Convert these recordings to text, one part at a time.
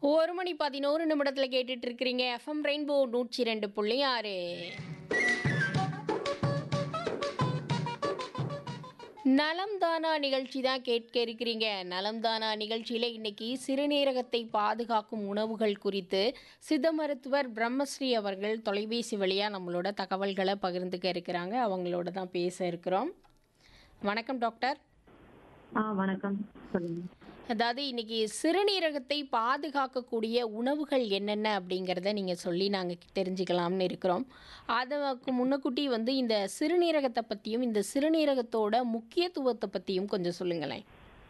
1 மணி 11 நிமிடத்துல கேட்டுட்டு இருக்கிறீங்க FM rainbow 102.6. நலம் தானா நிகழ்ச்சி தான் கேட்க இருக்கிறீங்க. நலம் தானா நிகழ்ச்சியில் இன்னைக்கு சிறுநீரகத்தை பாதுகாக்கும் உணவுகள் குறித்து சித்த மருத்துவர் பிரம்மஸ்ரீ அவர்கள் தொலைபேசி வழியாக நம்மளோட தகவல்களை பகிர்ந்துக்க இருக்கிறாங்க. அவங்களோட தான் பேச இருக்கிறோம். வணக்கம் டாக்டர். வணக்கம். சொல்லுங்க. அதாவது இன்னைக்கு சிறுநீரகத்தை பாதுகாக்கக்கூடிய உணவுகள் என்னென்ன அப்படிங்கிறத நீங்கள் சொல்லி நாங்கள் தெரிஞ்சுக்கலாம்னு இருக்கிறோம். அதுக்கு முன்னக்கூட்டி இந்த சிறுநீரகத்தை பற்றியும் இந்த சிறுநீரகத்தோட முக்கியத்துவத்தை பற்றியும் கொஞ்சம் சொல்லுங்களேன்.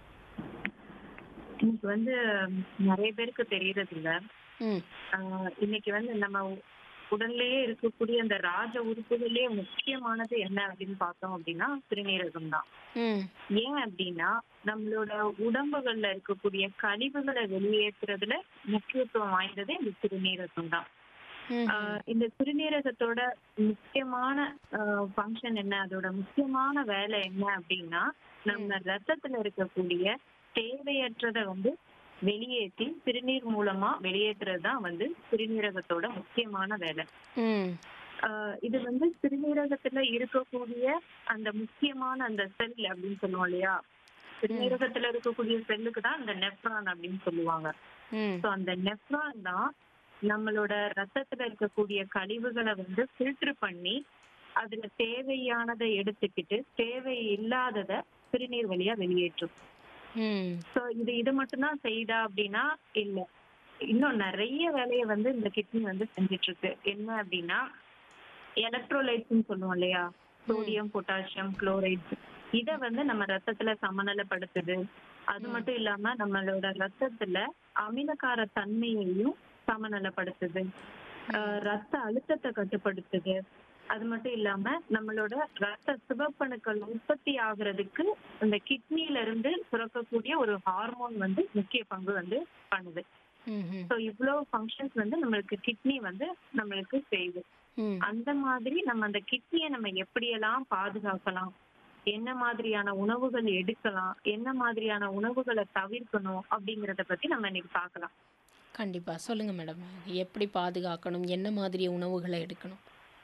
இன்னைக்கு நிறைய பேருக்கு தெரியறது இல்ல. ம் இன்னைக்கு நம்ம உடல்லயே இருக்கக்கூடிய அந்த ராஜ உறுப்புகளே முக்கியமானது என்ன அப்படின்னு பார்த்தோம் அப்படின்னா சிறுநீரகம் தான். ம் ஏன் அப்படின்னா நம்மளோட உடம்புகள்ல இருக்கக்கூடிய கழிவுகளை வெளியேற்றுறதுல முக்கியத்துவம் வாய்ந்தது இந்த சிறுநீரகம் தான். ம் இந்த சிறுநீரகத்தோட முக்கியமான ஃபங்க்ஷன் என்ன, அதோட முக்கியமான வேலை என்ன அப்படின்னா நம்ம ரத்தத்துல இருக்கக்கூடிய தேவையற்றதை வெளியேற்றி சிறுநீர் மூலமா வெளியேற்றுறது தான் சிறுநீரகத்தோட முக்கியமான வேலை. ம் இது சிறுநீரகத்துல இருக்கக்கூடிய அந்த முக்கியமான அந்த செல் அப்படின்னு சொல்லுவோம் இல்லையா, சிறுநீரகத்துல இருக்கக்கூடிய செல்லுக்கு தான் இந்த நெஃப்ரான் அப்படின்னு சொல்லுவாங்க. ம் ஸோ அந்த நெஃப்ரான் தான் நம்மளோட ரத்தத்துல இருக்கக்கூடிய கழிவுகளை ஃபில்டர் பண்ணி அதுல தேவையானதை எடுத்துக்கிட்டு தேவையில்லாததை சிறுநீர் வழியா வெளியேற்றும். ம் ஸோ இது மட்டும்தான் செய்தா அப்படின்னா இல்ல, இன்னும் நிறைய வேலையை இந்த கிட்னி செஞ்சுட்டு இருக்கு. என்ன அப்படின்னா எலக்ட்ரோலைட்ஸ்ன்னு சொல்லுவோம் இல்லையா, சோடியம் பொட்டாசியம் குளோரைட்ஸ், இதை நம்ம ரத்தத்துல சமநிலைப்படுத்துது. அது மட்டும் இல்லாம நம்மளோட ரத்தத்துல அமிலகார தன்மையையும் சமநிலைப்படுத்துது. ரத்த அழுத்தத்தை கட்டுப்படுத்துது. அது மட்டும் இல்லாம நம்மளோட ரத்த சிவப்பணுக்கள் உற்பத்தி ஆகுறதுக்கு இந்த கிட்னில இருந்து சுரக்கக்கூடிய ஒரு ஹார்மோன் முக்கிய பங்கு பண்ணுது. ம் ஸோ இவ்வளவு ஃபங்க்ஷன்ஸ் நம்மளுக்கு கிட்னி நம்மளுக்கு செய்யுது. ம் அந்த மாதிரி நம்ம அந்த கிட்னியை நம்ம எப்படியெல்லாம் பாதுகாக்கலாம், என்ன மாதிரியான உணவுகள் எடுக்கலாம், என்ன மாதிரியான உணவுகளை தவிர்க்கணும் அப்படிங்கறத பத்தி நம்ம இன்னைக்கு பார்க்கலாம். கண்டிப்பாக சொல்லுங்கள் மேடம். எப்படி பாதுகாக்கணும், என்ன மாதிரி உணவுகளை எடுக்கணும்?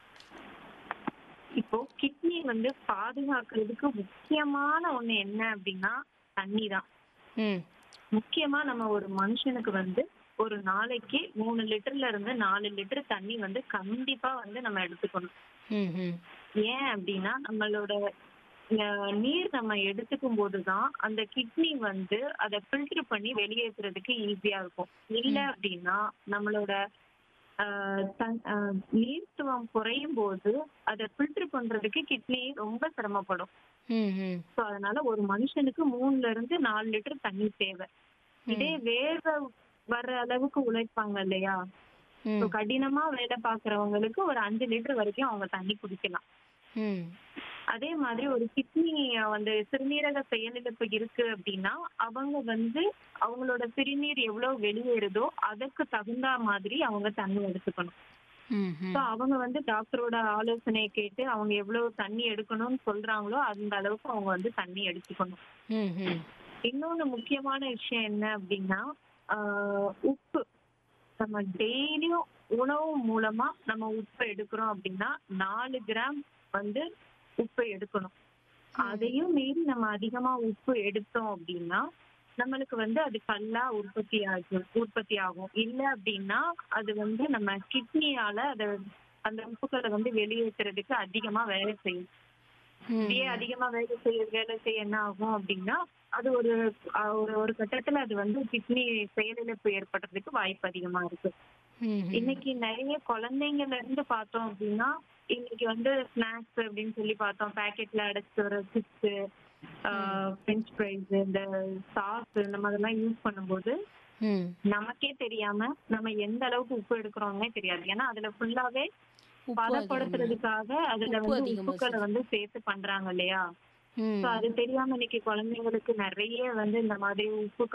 இப்போ கிட்னி பாதுகாக்கிறதுக்கு முக்கியமான ஒண்ணு என்ன அப்படின்னா தண்ணி தான். ம் முக்கியமா நம்ம ஒரு மனுஷனுக்கு ஒரு நாளைக்கு 3 லிட்டர்ல இருந்து 4 லிட்டர் தண்ணி கண்டிப்பா நம்ம எடுத்துக்கணும். ம் ம் ஏன் அப்படின்னா நம்மளோட நீர் நம்ம எடுத்துக்கும் போதுதான் அந்த கிட்னி அதை ஃபில்டர் பண்ணி வெளியேற்றுறதுக்கு ஈஸியா இருக்கும். இல்ல அப்படின்னா நம்மளோட நீர்த்துவம் குறையும் போது அதை ஃபில்டர் பண்றதுக்கு கிட்னி ரொம்ப சிரமப்படும். ம் ம் ஸோ அதனால ஒரு மனுஷனுக்கு 3ல இருந்து 4 லிட்டர் தண்ணி தேவை. இதே வேர்வை வர்ற அளவுக்கு உழைப்பாங்க இல்லையா, ம் ஸோ கடினமா வேலை பார்க்கறவங்களுக்கு ஒரு 5 லிட்டர் வரைக்கும் அவங்க தண்ணி குடிக்கலாம். ம் அதே மாதிரி ஒரு கிட்னி சிறுநீரக செயலிழப்பு இருக்கு அப்படின்னா அவங்க அவங்களோட சிறுநீர் எவ்வளவு வெளியேறுதோ அதுக்கு தகுந்த மாதிரி அவங்க தண்ணி எடுத்துக்கணும். ம் ம் ஸோ அவங்க டாக்டரோட ஆலோசனையை கேட்டு அவங்க எவ்வளவு தண்ணி எடுக்கணும்னு சொல்றாங்களோ அந்த அளவுக்கு அவங்க தண்ணி எடுத்துக்கணும். ம் ம் இன்னொன்னு முக்கியமான விஷயம் என்ன அப்படின்னா உப்பு. நம்ம டெய்லியும் உணவு மூலமா நம்ம உப்பு எடுக்கிறோம் அப்படின்னா 4 கிராம் உப்பு எடுக்கணும். அதையும் மீறி நம்ம அதிகமா உப்பு எடுத்தோம் அப்படின்னா நம்மளுக்கு அது கல்லா உற்பத்தி ஆகும். இல்ல அப்படின்னா அது நம்ம கிட்னியால அந்த உப்புக்களை வெளியேற்றுறதுக்கு அதிகமா வேலை செய்யும். இப்படியே அதிகமா வேலை செய்ய என்ன ஆகும் அப்படின்னா அது ஒரு ஒரு கட்டத்துல அது கிட்னி செயலிழப்பு ஏற்படுறதுக்கு வாய்ப்பு அதிகமா இருக்கு. இன்னைக்கு நிறைய குழந்தைங்கள்ல இருந்து பார்த்தோம் அப்படின்னா இன்னைக்கு ஸ்நாக்ஸ் அப்படின்னு சொல்லி பார்த்தோம், பேக்கெட்ல அடைச்சிட்டு வர சிப்ஸ், பிரெஞ்ச் ஃப்ரைஸ், இந்த சாஸ், இந்த மாதிரிலாம் யூஸ் பண்ணும்போது ம் நமக்கே தெரியாம நம்ம எந்த அளவுக்கு உப்பு எடுக்கிறோம்னே தெரியாது. ஏன்னா அதுல ஃபுல்லாவே உப்பு அதிகமாக பதப்படுத்துறதுக்காக அதுல உப்பு அதிகமாக உப்புக்களை சேர்த்து பண்றாங்க இல்லையா. ம் ஸோ அது தெரியாம இன்னைக்கு குழந்தைங்களுக்கு நிறைய இந்த மாதிரி உப்பு